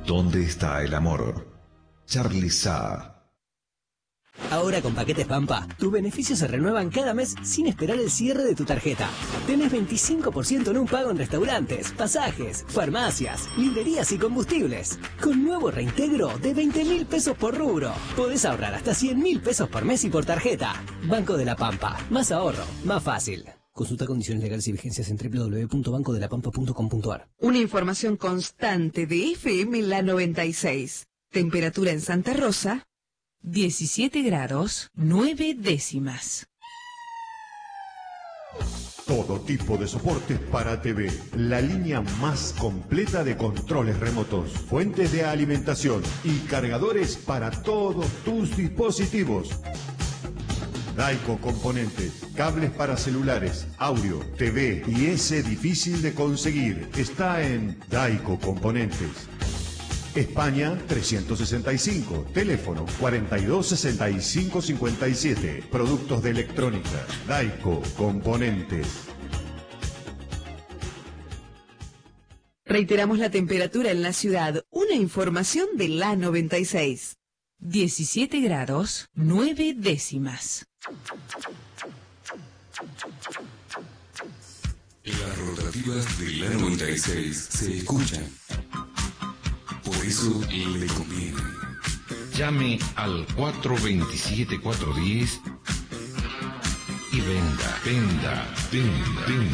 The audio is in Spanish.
¿Dónde está el amor? Charly Sa. Ahora con Paquetes Pampa, tus beneficios se renuevan cada mes sin esperar el cierre de tu tarjeta. Tenés 25% en un pago en restaurantes, pasajes, farmacias, librerías y combustibles. Con nuevo reintegro de 20.000 pesos por rubro. Podés ahorrar hasta 100.000 pesos por mes y por tarjeta. Banco de la Pampa. Más ahorro, más fácil. Consulta condiciones legales y vigencias en www.bancodelapampa.com.ar. Una información constante de FM La 96. Temperatura en Santa Rosa, 17 grados, 9 décimas. Todo tipo de soportes para TV. La línea más completa de controles remotos, fuentes de alimentación y cargadores para todos tus dispositivos. Daico Componentes, cables para celulares, audio, TV y ese difícil de conseguir. Está en Daico Componentes. España 365, teléfono 426557. Productos de electrónica, Daico Componentes. Reiteramos la temperatura en la ciudad. Una información de La 96. 17 grados, 9 décimas. Las rotativas de La 96 se escuchan. Por eso le conviene. Llame al 427-410 y venda.